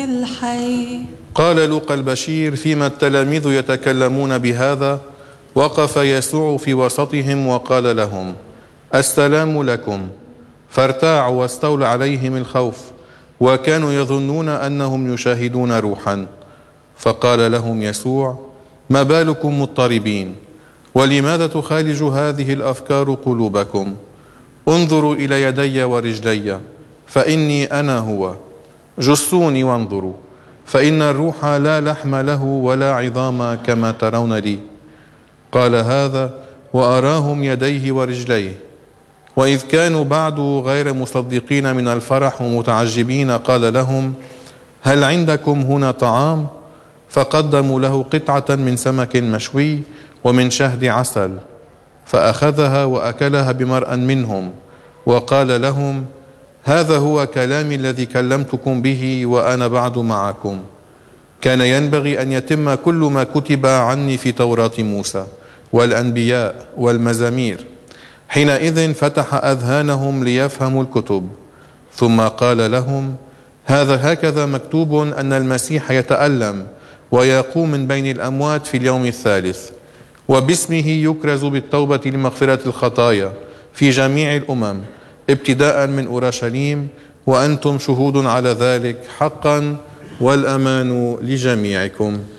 الحي. قال لوقا البشير فيما التلاميذ يتكلمون بهذا وقف يسوع في وسطهم وقال لهم: السلام لكم. فارتاعوا واستولى عليهم الخوف، وكانوا يظنون أنهم يشاهدون روحا. فقال لهم يسوع: ما بالكم مضطربين، ولماذا تخالج هذه الأفكار قلوبكم؟ انظروا إلى يدي ورجلي، فإني أنا هو. جسوني وانظروا، فإن الروح لا لحم له ولا عظام كما ترون لي. قال هذا وأراهم يديه ورجليه. وإذ كانوا بعد غير مصدقين من الفرح ومتعجبين قال لهم: هل عندكم هنا طعام؟ فقدموا له قطعة من سمك مشوي ومن شهد عسل، فأخذها وأكلها بمرأ منهم، وقال لهم: هذا هو كلامي الذي كلمتكم به وأنا بعد معكم. كان ينبغي أن يتم كل ما كتب عني في توراة موسى والأنبياء والمزامير. حينئذ فتح أذهانهم ليفهموا الكتب، ثم قال لهم: هكذا مكتوب أن المسيح يتألم ويقوم من بين الأموات في اليوم الثالث، وباسمه يكرز بالتوبة لمغفرة الخطايا في جميع الأمم ابتداء من أورشليم، وأنتم شهود على ذلك حقا، والأمان لجميعكم.